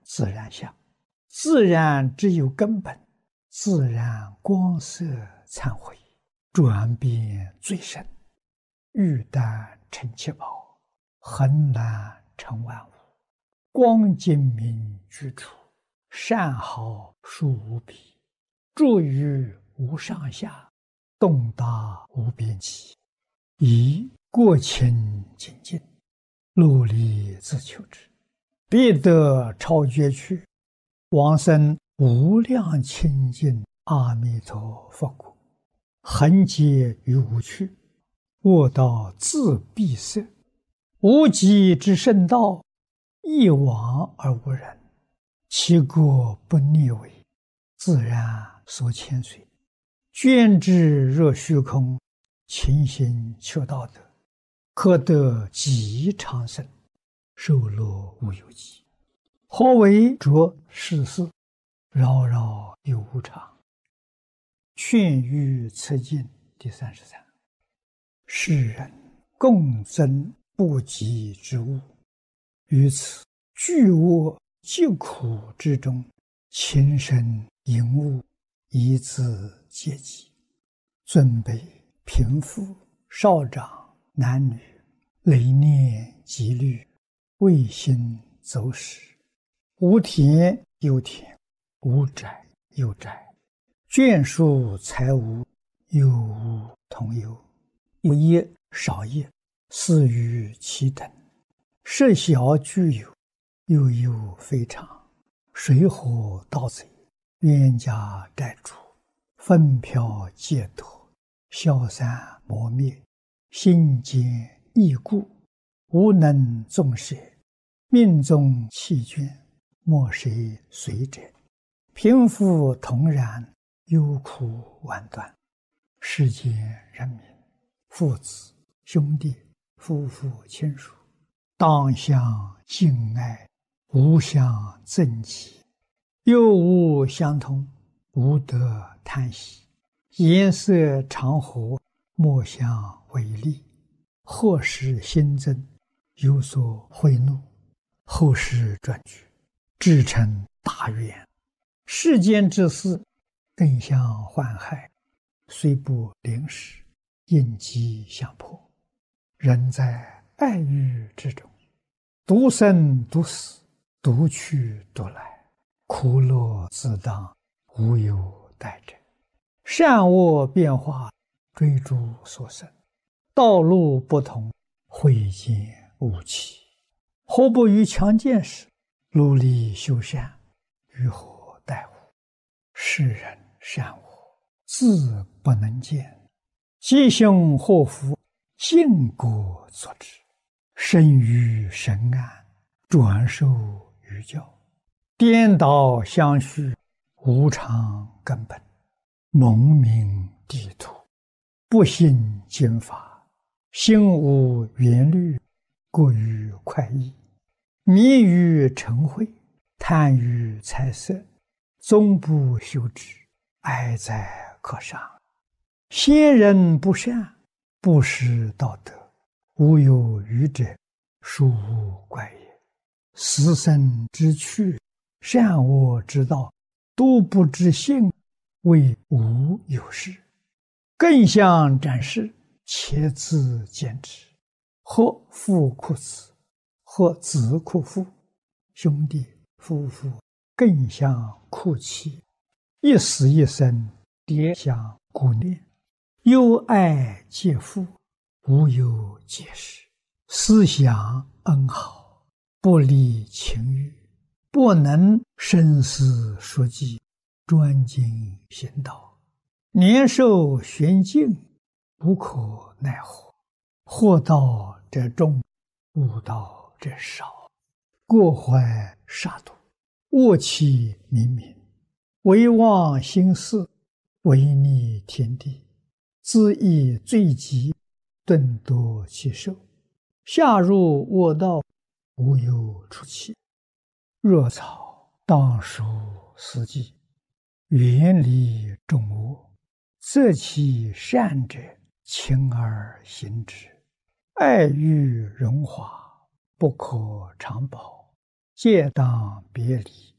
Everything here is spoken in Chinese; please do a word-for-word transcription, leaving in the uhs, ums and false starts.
自然相，自然只有根本，自然光色忏悔，转变最深，玉丹成七宝，恒难成万物，光精明居处，善好殊无比，住于无上下，动达无边际，以过清净净，努力自求之，必得超绝去，往生无量清净阿弥陀佛国，恒劫于无趣，卧道自闭塞，无极之圣道，一往而无人，其国不逆违，自然所牵随，捐之若虚空，勤行求道德，可得极长生，寿乐无有极。何为着世事，扰扰有无常。劝喻此经第三十三。世人共争不及之物，于此巨恶疾苦之中，情深淫恶，以自阶级，尊卑贫富少长男女，累念积虑，未心走失，无田有田，无宅有宅，眷属财物，有无同有，有业少业，似于其等，设小具有，有有非常，水火盗贼，冤家债主，纷飘戒脱，消散磨灭，心坚易故，无能纵舍，命中弃捐，莫谁随者，贫富同然，忧苦万端。世间人民，父子兄弟夫妇亲属，当相敬爱，无相憎忌，又无相同，无得叹息，颜色常和，莫相违逆，或使新增，有所贿赂，后世转举，至成大愿。世间之事，更相患害，虽不临时，应机相迫。人在爱欲之中，独生独死，独去独来，苦乐自当，无有待者。善恶变化，追逐所生，道路不同，慧见无期。何不于强健时，努力修善，于何待乎？世人善恶，自不能见，吉凶祸福，尽果作之。生于神安，转受于教，颠倒相续，无常根本，蒙名地土，不信经法，心无缘虑，过于快意，迷于嗔恚，贪于财色，终不修之，哀哉可伤。先人不善，不识道德，无有余者，殊无怪也。死生之趣，善恶之道，都不知性，谓无有事。更相展示，且自见之。或父哭子，或子哭父，兄弟夫妇更相哭泣，一死一生，迭相顾念，忧爱皆父，无有解释，思想恩好，不离情欲，不能深思熟记，专精行道，年寿玄尽，无可奈何。惑道者众，悟道者少，过怀杀戮，恶气冥冥，唯忘心事，违逆天地，自意罪极，顿夺其寿，下入恶道，无有出期。若草当属死地，远离众恶，择其善者，勤而行之。爱欲荣华，不可长保， 戒当别离，